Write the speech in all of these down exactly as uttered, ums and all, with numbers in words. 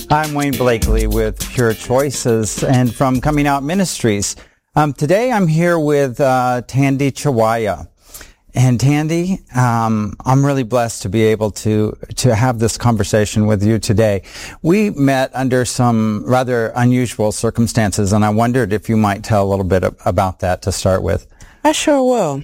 I'm Wayne Blakely with Pure Choices and from Coming Out Ministries. Um, today I'm here with uh, Tandy Chawaya. And Tandy, um, I'm really blessed to be able to to have this conversation with you today. We met under some rather unusual circumstances, and I wondered if you might tell a little bit about that to start with. I sure will.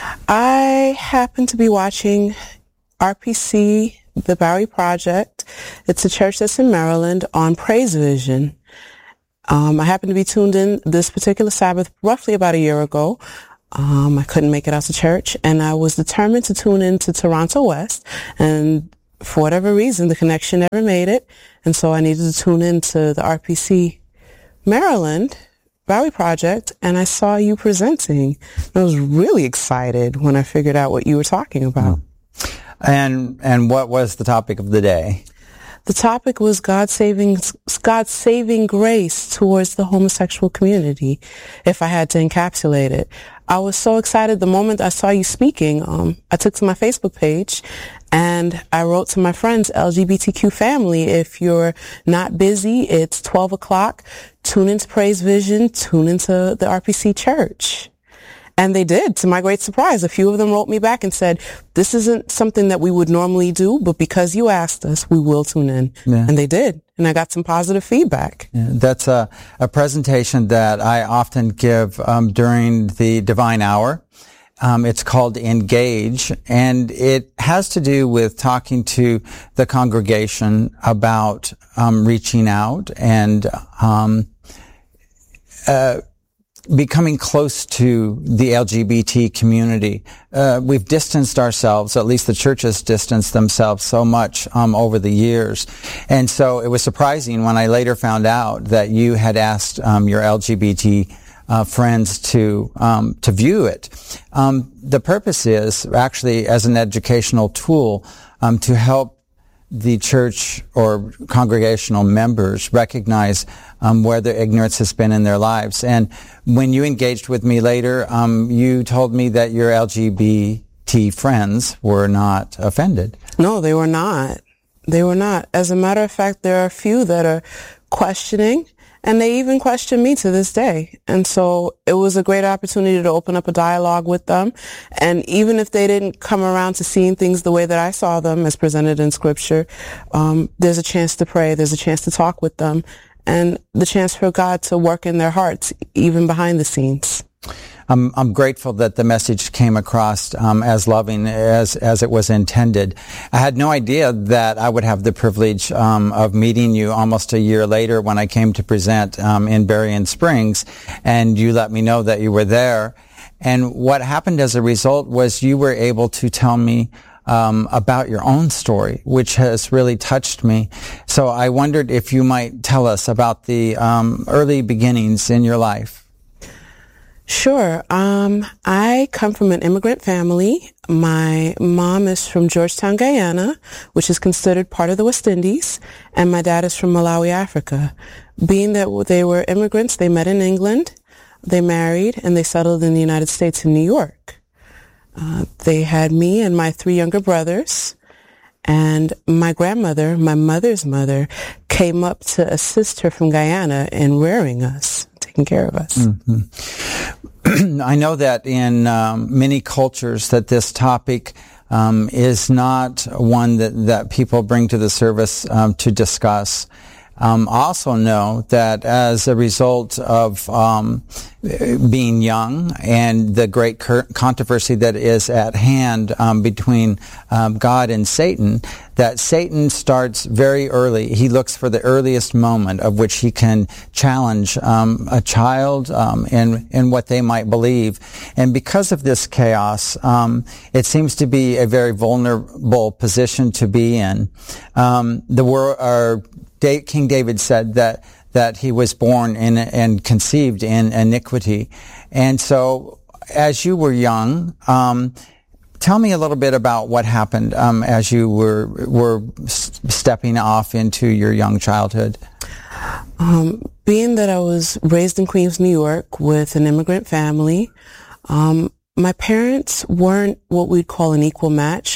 I happen to be watching R P C, the Bowery Project. It's a church that's in Maryland on Praise Vision. Um, I happened to be tuned in this particular Sabbath roughly about a year ago. Um, I couldn't make it out to church, and I was determined to tune in to Toronto West, and for whatever reason, the connection never made it, and so I needed to tune in to the R P C Maryland Bowery Project, and I saw you presenting. I was really excited when I figured out what you were talking about. And and what was the topic of the day? The topic was God saving, God's saving grace towards the homosexual community, if I had to encapsulate it. I was so excited the moment I saw you speaking. Um, I took to my Facebook page and I wrote to my friends, L G B T Q family, if you're not busy, it's twelve o'clock, tune into Praise Vision, tune into the R P C church. And they did, to my great surprise. A few of them wrote me back and said, this isn't something that we would normally do, but because you asked us, we will tune in. Yeah. And they did. And I got some positive feedback. Yeah, that's a, a presentation that I often give um, during the Divine Hour. Um, it's called Engage, and it has to do with talking to the congregation about um, reaching out and um, uh becoming close to the L G B T community. Uh, we've distanced ourselves, at least the church has distanced themselves so much um, over the years. And so it was surprising when I later found out that you had asked um, your L G B T uh, friends to um, to view it. Um, the purpose is actually as an educational tool um, to help the church or congregational members recognize um, where their ignorance has been in their lives. And when you engaged with me later, um, you told me that your L G B T friends were not offended. No, they were not. They were not. As a matter of fact, there are a few that are questioning, and they even question me to this day. And so it was a great opportunity to open up a dialogue with them. And even if they didn't come around to seeing things the way that I saw them as presented in Scripture, um, there's a chance to pray. There's a chance to talk with them, and the chance for God to work in their hearts, even behind the scenes. I'm, I'm grateful that the message came across um, as loving as as it was intended. I had no idea that I would have the privilege um, of meeting you almost a year later when I came to present um, in Berrien Springs, and you let me know that you were there. And what happened as a result was you were able to tell me um, about your own story, which has really touched me. So I wondered if you might tell us about the um, early beginnings in your life. Sure. Um, I come from an immigrant family. My mom is from Georgetown, Guyana, which is considered part of the West Indies, and my dad is from Malawi, Africa. Being that they were immigrants, they met in England, they married, and they settled in the United States in New York. Uh, they had me and my three younger brothers, and my grandmother, my mother's mother, came up to assist her from Guyana in rearing us, taking care of us. Mm-hmm. I know that in um, many cultures that this topic um, is not one that, that people bring to the service um, to discuss. Um, I also know that as a result of um, being young and the great cur- controversy that is at hand um, between um, God and Satan, that Satan starts very early. He looks for the earliest moment of which he can challenge um, a child um, in in what they might believe. And because of this chaos, um, it seems to be a very vulnerable position to be in. Um, the world, or King David said that that he was born in and conceived in iniquity. And so, as you were young, um, tell me a little bit about what happened um, as you were were stepping off into your young childhood. Um, being that I was raised in Queens, New York, with an immigrant family, um, my parents weren't what we'd call an equal match.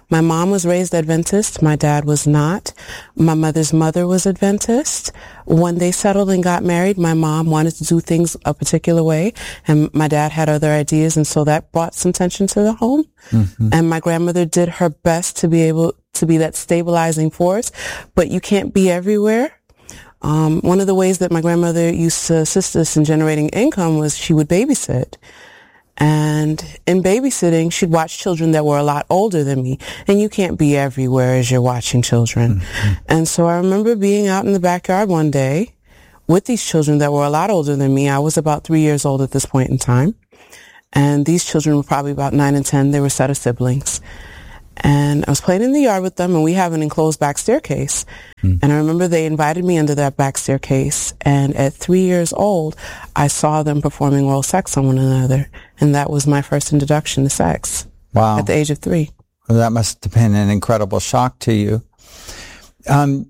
My mom was raised Adventist. My dad was not. My mother's mother was Adventist. When they settled and got married, my mom wanted to do things a particular way, and my dad had other ideas, and so that brought some tension to the home. Mm-hmm. And my grandmother did her best to be able to be that stabilizing force, but you can't be everywhere. Um, one of the ways that my grandmother used to assist us in generating income was she would babysit. And in babysitting, she'd watch children that were a lot older than me. And you can't be everywhere as you're watching children. Mm-hmm. And so I remember being out in the backyard one day with these children that were a lot older than me. I was about three years old at this point in time. And these children were probably about nine and ten. They were a set of siblings. And I was playing in the yard with them, and we have an enclosed back staircase. Mm. And I remember they invited me under that back staircase. And at three years old, I saw them performing oral sex on one another. And that was my first introduction to sex. Wow. At the age of three. Well, that must have been an incredible shock to you. Um,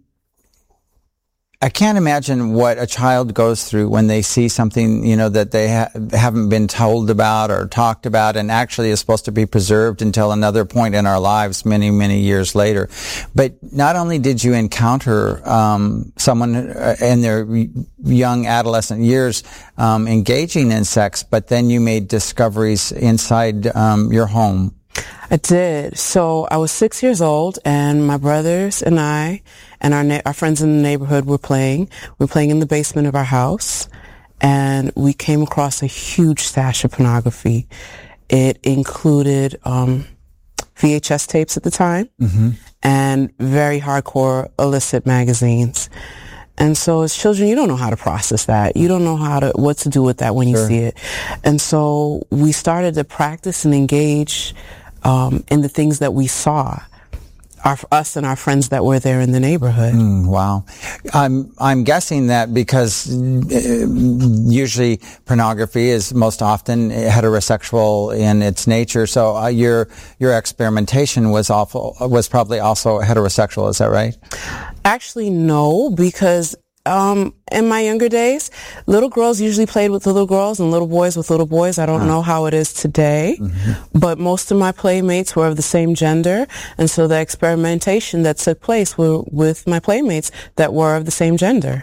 I can't imagine what a child goes through when they see something, you know, that they ha- haven't been told about or talked about, and actually is supposed to be preserved until another point in our lives many, many years later. But not only did you encounter um, someone in their young adolescent years um, engaging in sex, but then you made discoveries inside um, your home. I did. So I was six years old, and my brothers and I and our na- our friends in the neighborhood were playing. We were playing in the basement of our house, and we came across a huge stash of pornography. It included um, V H S tapes at the time, mm-hmm. and very hardcore illicit magazines. And so as children, you don't know how to process that. You don't know how to, what to do with that when Sure. you see it. And so we started to practice and engage um, in the things that we saw, our, us and our friends that were there in the neighborhood. Mm, wow. I'm, I'm guessing that because uh, usually pornography is most often heterosexual in its nature. So uh, your, your experimentation was awful, was probably also heterosexual. Is that right? Actually, no, because um in my younger days, little girls usually played with little girls and little boys with little boys. I don't huh. know how it is today, mm-hmm. but most of my playmates were of the same gender, and so the experimentation that took place were with my playmates that were of the same gender.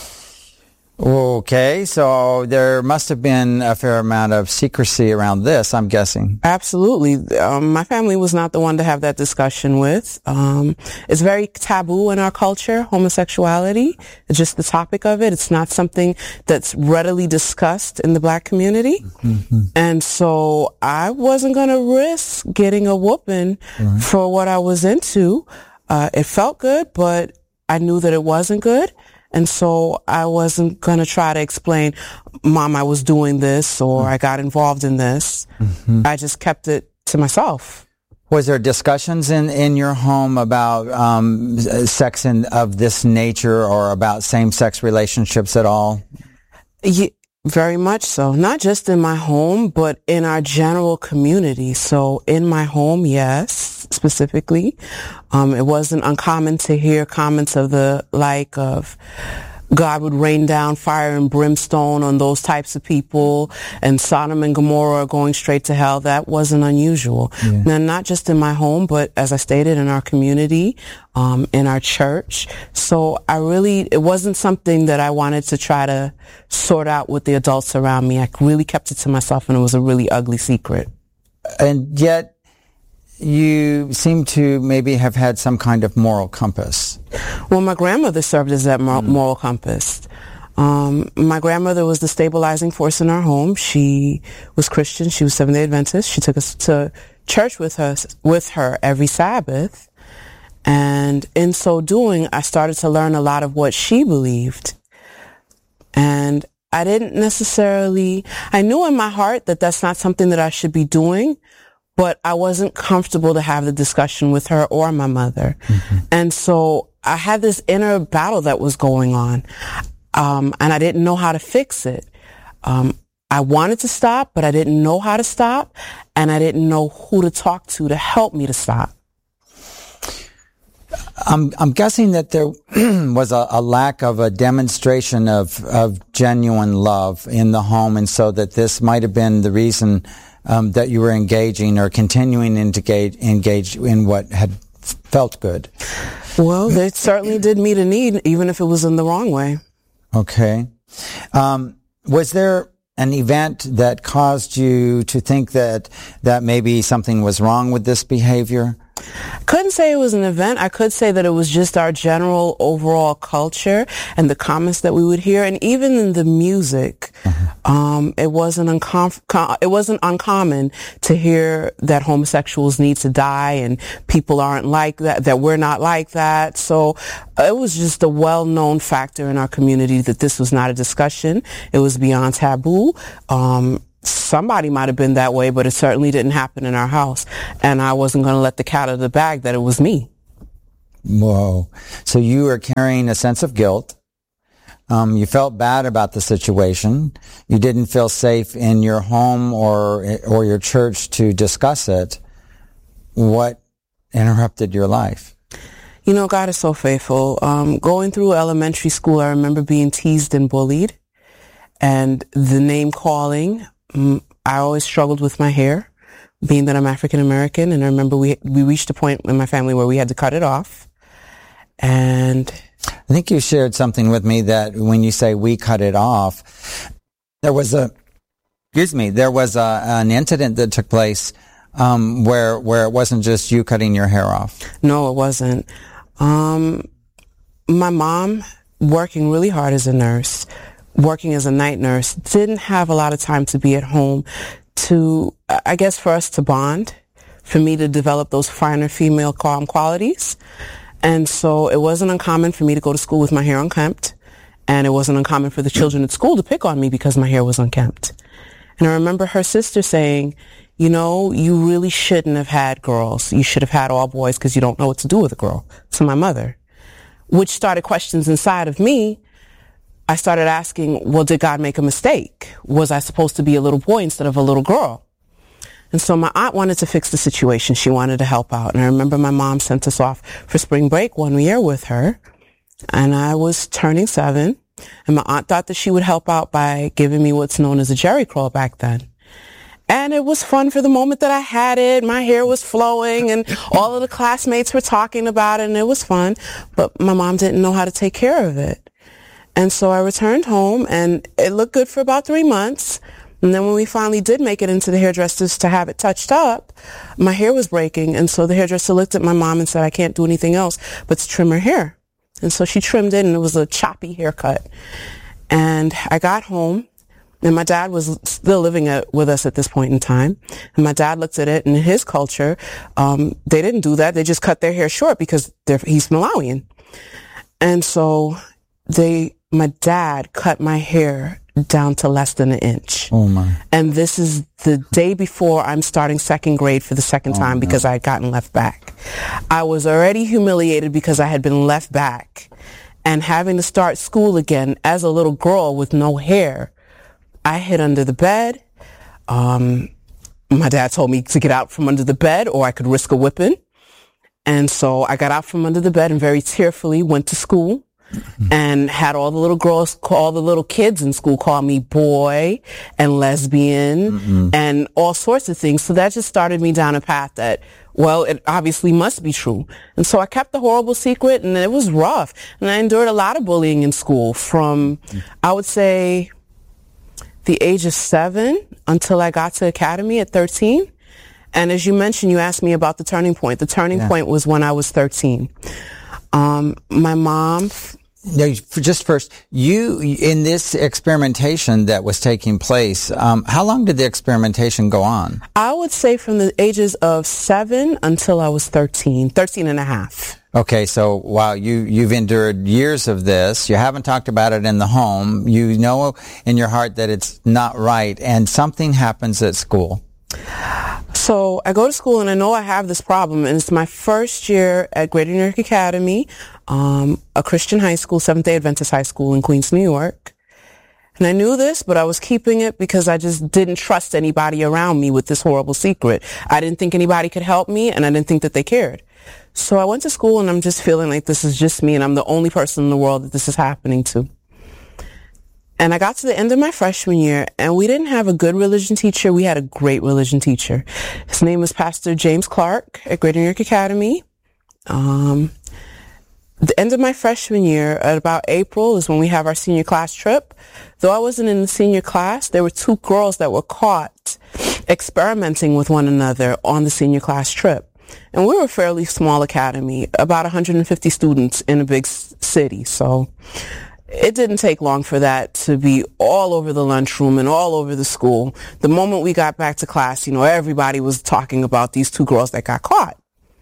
Okay, so there must have been a fair amount of secrecy around this, I'm guessing. Absolutely. Um, my family was not the one to have that discussion with. Um, it's very taboo in our culture, homosexuality. It's just the topic of it. It's not something that's readily discussed in the black community. Mm-hmm. And so I wasn't going to risk getting a whooping right. for what I was into. Uh, it felt good, but I knew that it wasn't good. And so I wasn't going to try to explain, Mom, I was doing this, or I got involved in this. Mm-hmm. I just kept it to myself. Was there discussions in, in your home about um, sex in, of this nature, or about same-sex relationships at all? Yeah, very much so. Not just in my home, but in our general community. So in my home, yes, specifically. Um, it wasn't uncommon to hear comments of the like of God would rain down fire and brimstone on those types of people, and Sodom and Gomorrah going straight to hell. That wasn't unusual. Yeah. Now, not just in my home, but as I stated, in our community, um, in our church. So I really, it wasn't something that I wanted to try to sort out with the adults around me. I really kept it to myself, and it was a really ugly secret. And yet, you seem to maybe have had some kind of moral compass. Well, my grandmother served as that moral, mm. moral compass. Um, my grandmother was the stabilizing force in our home. She was Christian. She was Seventh-day Adventist. She took us to church with her, with her every Sabbath. And in so doing, I started to learn a lot of what she believed. And I didn't necessarily, I knew in my heart that that's not something that I should be doing, but I wasn't comfortable to have the discussion with her or my mother. Mm-hmm. And so I had this inner battle that was going on, um, and I didn't know how to fix it. Um, I wanted to stop, but I didn't know how to stop, and I didn't know who to talk to to help me to stop. I'm, I'm guessing that there was a, a lack of a demonstration of, of genuine love in the home, and so that this might have been the reason um, that you were engaging or continuing to engage, engage in what had felt good? Well, they certainly did meet a need, even if it was in the wrong way. Okay. Um, was there an event that caused you to think that that maybe something was wrong with this behavior? Couldn't say it was an event. I could say that it was just our general overall culture and the comments that we would hear, and even in the music, mm-hmm. um, it wasn't uncom- com- it wasn't uncommon to hear that homosexuals need to die and people aren't like that, that we're not like that. So it was just a well-known factor in our community that this was not a discussion. It was beyond taboo. Um, Somebody might have been that way, but it certainly didn't happen in our house. And I wasn't going to let the cat out of the bag that it was me. Whoa. So you were carrying a sense of guilt. Um, you felt bad about the situation. You didn't feel safe in your home or or your church to discuss it. What interrupted your life? You know, God is so faithful. Um, going through elementary school, I remember being teased and bullied. And the name calling, I always struggled with my hair, being that I'm African American. And I remember we we reached a point in my family where we had to cut it off. And I think you shared something with me that when you say we cut it off, there was a, excuse me, there was a, an incident that took place um, where where it wasn't just you cutting your hair off. No, it wasn't. Um, my mom, working really hard as a nurse, working as a night nurse, didn't have a lot of time to be at home to, I guess, for us to bond, for me to develop those finer female calm qualities. And so it wasn't uncommon for me to go to school with my hair unkempt, and it wasn't uncommon for the children at school to pick on me because my hair was unkempt. And I remember her sister saying, you know, you really shouldn't have had girls. You should have had all boys because you don't know what to do with a girl. To my mother, which started questions inside of me. I started asking, well, did God make a mistake? Was I supposed to be a little boy instead of a little girl? And so my aunt wanted to fix the situation. She wanted to help out. And I remember my mom sent us off for spring break one year with her. And I was turning seven. And my aunt thought that she would help out by giving me what's known as a jerry curl back then. And it was fun for the moment that I had it. My hair was flowing and all of the classmates were talking about it, and it was fun. But my mom didn't know how to take care of it. And so I returned home, and it looked good for about three months. And then when we finally did make it into the hairdressers to have it touched up, my hair was breaking. And so the hairdresser looked at my mom and said, I can't do anything else but to trim her hair. And so she trimmed it, and it was a choppy haircut. And I got home, and my dad was still living at, with us at this point in time. And my dad looked at it, and in his culture, um, they didn't do that. They just cut their hair short because they're, he's Malawian. And so they... my dad cut my hair down to less than an inch. Oh my. And this is the day before I'm starting second grade for the second time oh, because no. I had gotten left back. I was already humiliated because I had been left back, and having to start school again as a little girl with no hair. I hid under the bed. Um, my dad told me to get out from under the bed or I could risk a whipping. And so I got out from under the bed and very tearfully went to school. Mm-hmm. And had all the little girls, all the little kids in school call me boy and lesbian mm-hmm. and all sorts of things. So that just started me down a path that, well, it obviously must be true. And so I kept the horrible secret, and it was rough. And I endured a lot of bullying in school from, mm-hmm. I would say, the age of seven until I got to academy at thirteen. And as you mentioned, you asked me about the turning point. The turning yeah. point was when I was thirteen. Um, my mom... No, just first, you, in this experimentation that was taking place, um, how long did the experimentation go on? I would say from the ages of seven until I was thirteen, thirteen and a half. Okay, so wow, you, you've endured years of this. You haven't talked about it in the home. You know in your heart that it's not right, and something happens at school. So I go to school, and I know I have this problem, and it's my first year at Greater New York Academy, um, a Christian high school, Seventh-day Adventist high school in Queens, New York. And I knew this, but I was keeping it because I just didn't trust anybody around me with this horrible secret. I didn't think anybody could help me, and I didn't think that they cared. So I went to school, and I'm just feeling like this is just me, and I'm the only person in the world that this is happening to. And I got to the end of my freshman year, and we didn't have a good religion teacher. We had a great religion teacher. His name was Pastor James Clark at Greater New York Academy. Um, the end of my freshman year, at about April, is when we have our senior class trip. Though I wasn't in the senior class, there were two girls that were caught experimenting with one another on the senior class trip. And we were a fairly small academy, about one hundred fifty students in a big s- city. So it didn't take long for that to be all over the lunchroom and all over the school. The moment we got back to class, you know, everybody was talking about these two girls that got caught.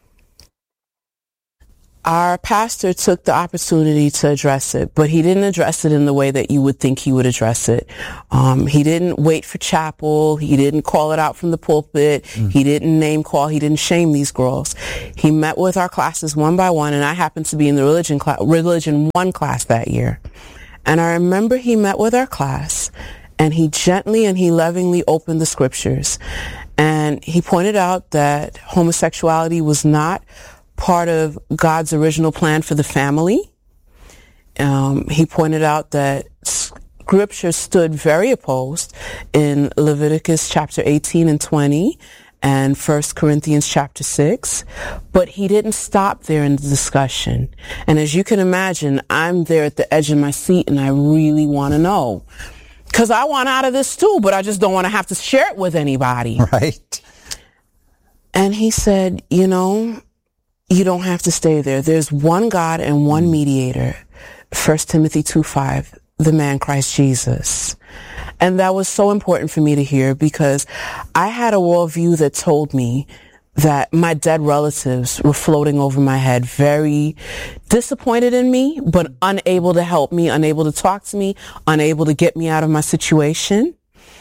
Our pastor took the opportunity to address it, but he didn't address it in the way that you would think he would address it. Um, he didn't wait for chapel. He didn't call it out from the pulpit. Mm. He didn't name call. He didn't shame these girls. He met with our classes one by one, and I happened to be in the religion class, religion one class that year. And I remember he met with our class, and he gently and he lovingly opened the scriptures. And he pointed out that homosexuality was not part of God's original plan for the family. Um, he pointed out that scripture stood very opposed in Leviticus chapter eighteen and twenty and First Corinthians chapter six, but he didn't stop there in the discussion. And as you can imagine, I'm there at the edge of my seat, and I really want to know, because I want out of this too, but I just don't want to have to share it with anybody. Right. And he said, you know, you don't have to stay there. There's one God and one mediator. First Timothy two five, the man Christ Jesus. And that was so important for me to hear, because I had a worldview that told me that my dead relatives were floating over my head, very disappointed in me, but unable to help me, unable to talk to me, unable to get me out of my situation.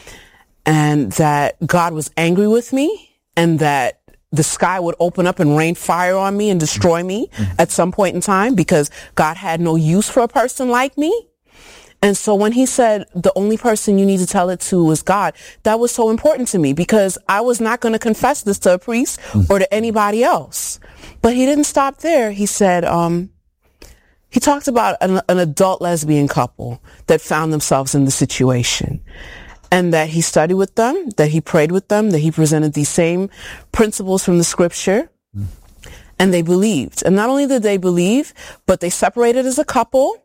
And that God was angry with me, and that the sky would open up and rain fire on me and destroy me mm-hmm. at some point in time, because God had no use for a person like me. And so when he said the only person you need to tell it to is God, that was so important to me, because I was not going to confess this to a priest mm-hmm. or to anybody else. But he didn't stop there. He said, um, he talked about an, an adult lesbian couple that found themselves in the situation. And that he studied with them, that he prayed with them, that he presented these same principles from the scripture, mm. and they believed. And not only did they believe, but they separated as a couple.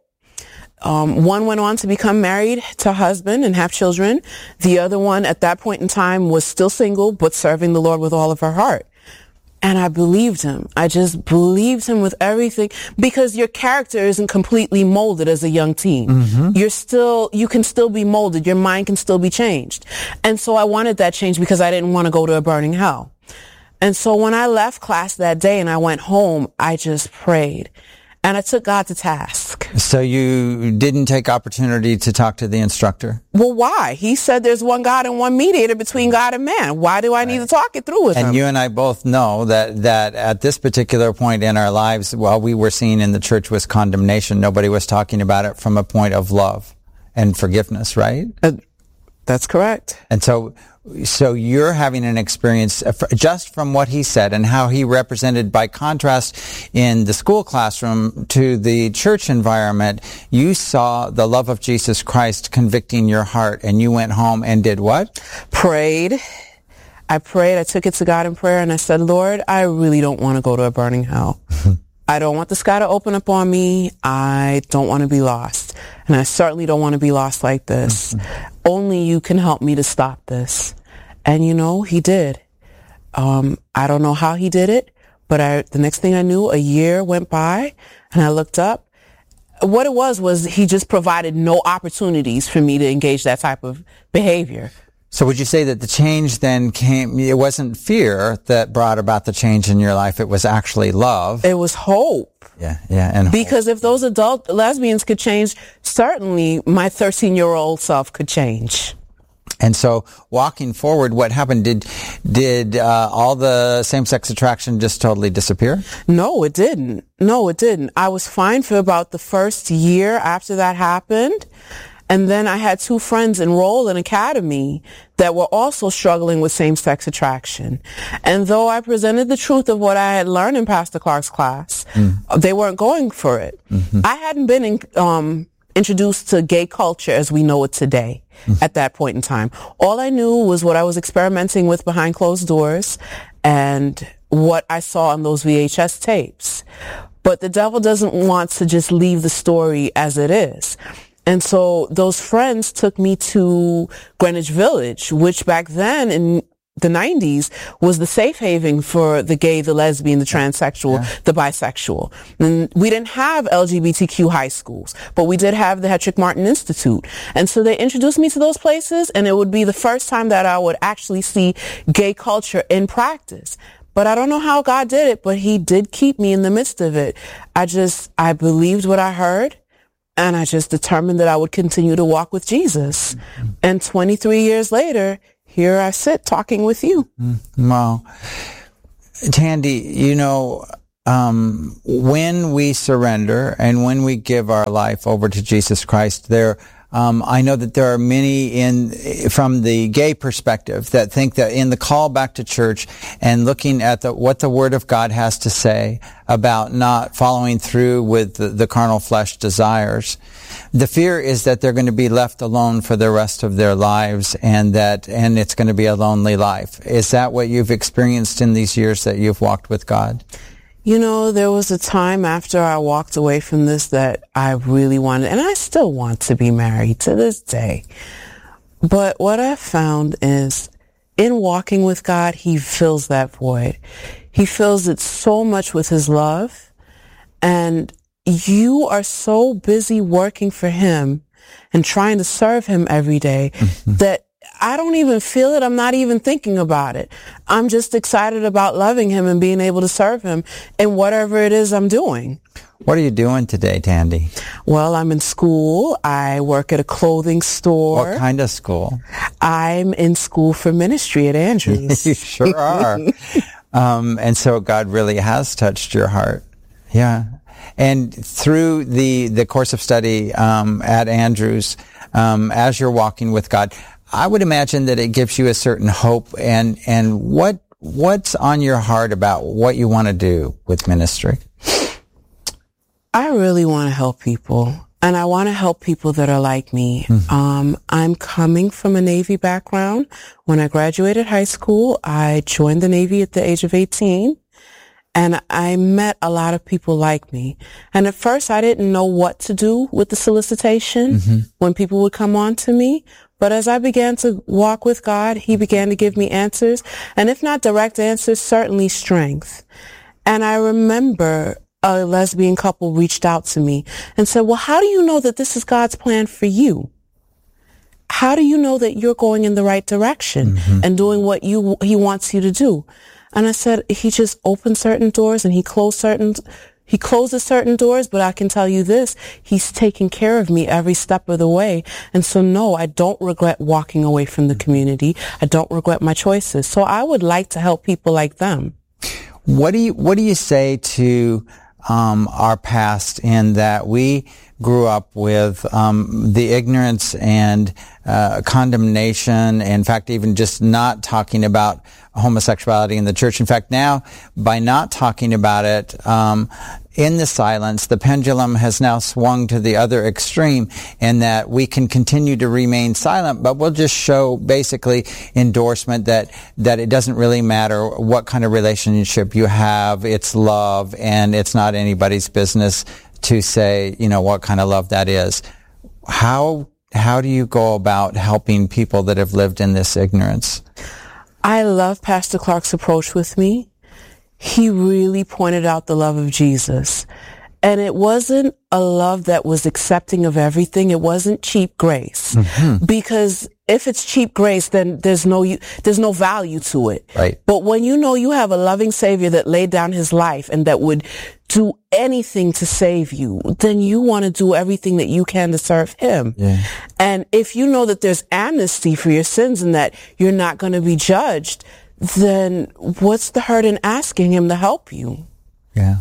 Um, one went on to become married to a husband and have children. The other one at that point in time was still single, but serving the Lord with all of her heart. And I believed him. I just believed him with everything, because your character isn't completely molded as a young teen. Mm-hmm. You're still, you can still be molded. Your mind can still be changed. And so I wanted that change, because I didn't want to go to a burning hell. And so when I left class that day and I went home, I just prayed. And I took God to task. So you didn't take opportunity to talk to the instructor? Well, why? He said there's one God and one mediator between God and man. Why do I need right. to talk it through with and him? And you and I both know that, that at this particular point in our lives, while we were seeing in the church was condemnation, nobody was talking about it from a point of love and forgiveness, right? Uh, that's correct. And so So you're having an experience just from what he said and how he represented, by contrast, in the school classroom to the church environment. You saw the love of Jesus Christ convicting your heart, and you went home and did what? Prayed. I prayed. I took it to God in prayer, and I said, Lord, I really don't want to go to a burning hell. I don't want the sky to open up on me. I don't want to be lost. And I certainly don't want to be lost like this. Mm-hmm. Only you can help me to stop this. And, you know, he did. Um, I don't know how he did it, but I, the next thing I knew, a year went by, and I looked up. What it was was he just provided no opportunities for me to engage that type of behavior. So would you say that the change then came, it wasn't fear that brought about the change in your life, it was actually love? It was hope. Yeah, yeah. And because hope. If those adult lesbians could change, certainly my thirteen-year-old self could change. And so walking forward, what happened? Did did uh, all the same-sex attraction just totally disappear? No, it didn't. No, it didn't. I was fine for about the first year after that happened. And then I had two friends enroll in academy that were also struggling with same-sex attraction. And though I presented the truth of what I had learned in Pastor Clark's class, mm. they weren't going for it. Mm-hmm. I hadn't been in um, introduced to gay culture as we know it today. Mm-hmm. At that point in time, all I knew was what I was experimenting with behind closed doors and what I saw on those V H S tapes. But the devil doesn't want to just leave the story as it is. And so those friends took me to Greenwich Village, which back then in the nineties was the safe haven for the gay, the lesbian, the transsexual, yeah. the bisexual. And we didn't have L G B T Q high schools, but we did have the Hetrick Martin Institute. And so they introduced me to those places, and it would be the first time that I would actually see gay culture in practice. But I don't know how God did it, but he did keep me in the midst of it. I just, I believed what I heard, and I just determined that I would continue to walk with Jesus. Mm-hmm. And twenty-three years later, here I sit talking with you. Wow. Tandy, you know, um, when we surrender and when we give our life over to Jesus Christ, there, um, I know that there are many in, from the gay perspective that think that in the call back to church and looking at the, what the Word of God has to say about not following through with the, the carnal flesh desires, the fear is that they're going to be left alone for the rest of their lives, and that, and it's going to be a lonely life. Is that what you've experienced in these years that you've walked with God? You know, there was a time after I walked away from this that I really wanted, and I still want to be married to this day. But what I found is in walking with God, he fills that void. He fills it so much with his love, and you are so busy working for him and trying to serve him every day mm-hmm. that I don't even feel it. I'm not even thinking about it. I'm just excited about loving him and being able to serve him in whatever it is I'm doing. What are you doing today, Tandy? Well, I'm in school. I work at a clothing store. What kind of school? I'm in school for ministry at Andrews. You sure are. um, and so God really has touched your heart. Yeah. And through the, the course of study um, at Andrews, um, as you're walking with God, I would imagine that it gives you a certain hope. And, and what what's on your heart about what you want to do with ministry? I really want to help people. And I want to help people that are like me. Mm-hmm. Um, I'm coming from a Navy background. When I graduated high school, I joined the Navy at the age of eighteen. And I met a lot of people like me. And at first, I didn't know what to do with the solicitation mm-hmm. when people would come on to me. But as I began to walk with God, he began to give me answers. And if not direct answers, certainly strength. And I remember a lesbian couple reached out to me and said, well, how do you know that this is God's plan for you? How do you know that you're going in the right direction mm-hmm. and doing what you he wants you to do? And I said, he just opened certain doors and he closed certain, he closes certain doors, but I can tell you this, he's taking care of me every step of the way. And so no, I don't regret walking away from the community. I don't regret my choices. So I would like to help people like them. What do you, what do you say to, um, our past in that we grew up with, um, the ignorance and, uh, condemnation, in fact, even just not talking about homosexuality in the church. In fact, now, by not talking about it, um, in the silence, the pendulum has now swung to the other extreme, in that we can continue to remain silent, but we'll just show basically endorsement that, that it doesn't really matter what kind of relationship you have. It's love, and it's not anybody's business to say, you know, what kind of love that is. How, how do you go about helping people that have lived in this ignorance? I love Pastor Clark's approach with me. He really pointed out the love of Jesus. And it wasn't a love that was accepting of everything. It wasn't cheap grace. Mm-hmm. Because if it's cheap grace, then there's no, there's no value to it. Right. But when you know you have a loving Savior that laid down his life and that would do anything to save you, then you want to do everything that you can to serve him. Yeah. And if you know that there's amnesty for your sins and that you're not going to be judged, then what's the hurt in asking him to help you? Yeah.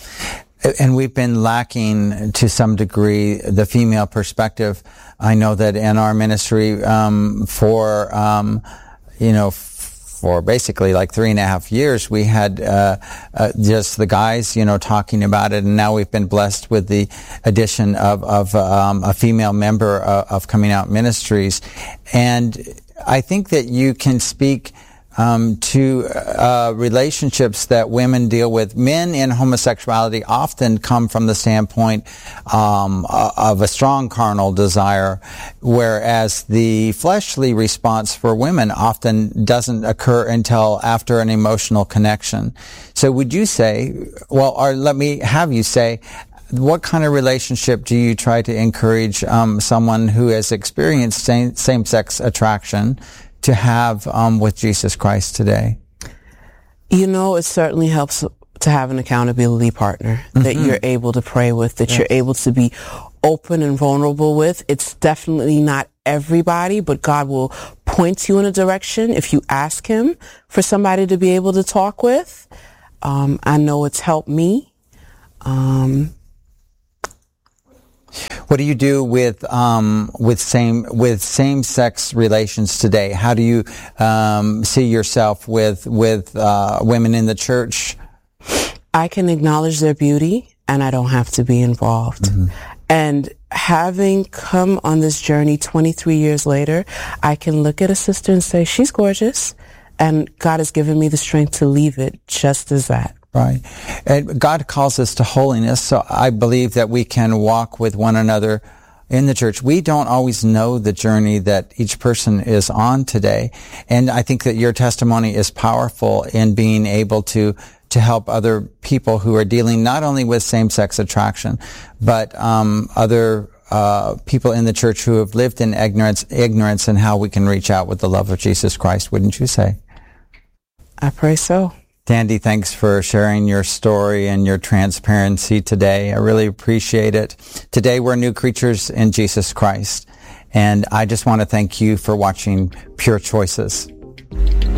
And we've been lacking to some degree the female perspective. I know that in our ministry, um, for, um, you know, f- for basically like three and a half years, we had uh, uh, just the guys, you know, talking about it, and now we've been blessed with the addition of, of um, a female member of, of Coming Out Ministries. And I think that you can speak Um, to uh, relationships that women deal with. Men in homosexuality often come from the standpoint um, of a strong carnal desire, whereas the fleshly response for women often doesn't occur until after an emotional connection. So would you say, well, or let me have you say, what kind of relationship do you try to encourage um, someone who has experienced same, same-sex attraction to have um, with Jesus Christ today? You know, it certainly helps to have an accountability partner mm-hmm. that you're able to pray with, that yes. you're able to be open and vulnerable with. It's definitely not everybody, but God will point you in a direction if you ask him for somebody to be able to talk with. Um, I know it's helped me. Um, What do you do with um, with same with same sex relations today? How do you um, see yourself with with uh, women in the church? I can acknowledge their beauty, and I don't have to be involved. Mm-hmm. And having come on this journey twenty-three years later, I can look at a sister and say, she's gorgeous, and God has given me the strength to leave it just as that. Right. And God calls us to holiness, so I believe that we can walk with one another in the church. We don't always know the journey that each person is on today, and I think that your testimony is powerful in being able to to help other people who are dealing not only with same-sex attraction, but um, other uh, people in the church who have lived in ignorance, ignorance, and how we can reach out with the love of Jesus Christ, wouldn't you say? I pray so. Tandy, thanks for sharing your story and your transparency today. I really appreciate it. Today we're new creatures in Jesus Christ, and I just want to thank you for watching Pure Choices.